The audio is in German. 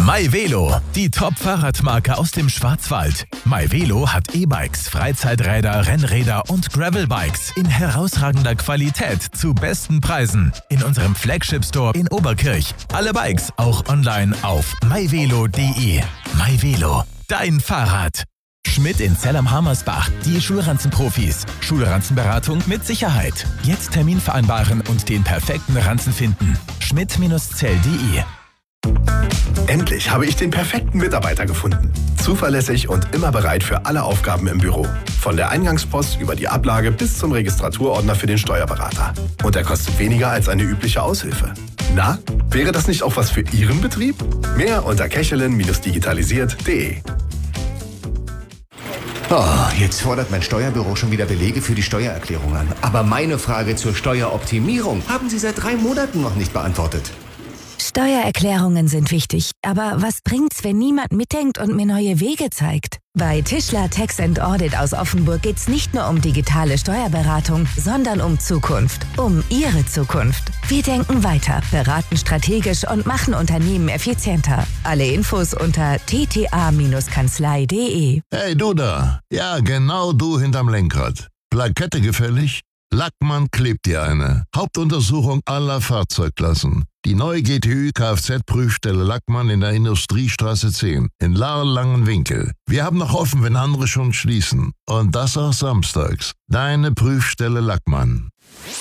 MyVelo, die Top-Fahrradmarke aus dem Schwarzwald. MyVelo hat E-Bikes, Freizeiträder, Rennräder und Gravelbikes in herausragender Qualität zu besten Preisen. In unserem Flagship-Store in Oberkirch. Alle Bikes auch online auf myvelo.de. MyVelo, dein Fahrrad. Schmidt in Zell am Harmersbach, die Schulranzenprofis. Schulranzenberatung mit Sicherheit. Jetzt Termin vereinbaren und den perfekten Ranzen finden. Schmidt-Zell.de. Endlich habe ich den perfekten Mitarbeiter gefunden. Zuverlässig und immer bereit für alle Aufgaben im Büro. Von der Eingangspost über die Ablage bis zum Registraturordner für den Steuerberater. Und er kostet weniger als eine übliche Aushilfe. Na, wäre das nicht auch was für Ihren Betrieb? Mehr unter kechelin-digitalisiert.de. Oh, jetzt fordert mein Steuerbüro schon wieder Belege für die Steuererklärung an. Aber meine Frage zur Steueroptimierung haben Sie seit 3 Monaten noch nicht beantwortet. Steuererklärungen sind wichtig, aber was bringt's, wenn niemand mitdenkt und mir neue Wege zeigt? Bei Tischler Tax & Audit aus Offenburg geht's nicht nur um digitale Steuerberatung, sondern um Zukunft. Um Ihre Zukunft. Wir denken weiter, beraten strategisch und machen Unternehmen effizienter. Alle Infos unter tta-kanzlei.de. Hey, du da. Ja, genau du hinterm Lenkrad. Plakette gefällig? Lackmann klebt dir eine. Hauptuntersuchung aller Fahrzeugklassen. Die neue GTÜ Kfz-Prüfstelle Lackmann in der Industriestraße 10 in Langenwinkel. Wir haben noch offen, wenn andere schon schließen. Und das auch samstags. Deine Prüfstelle Lackmann.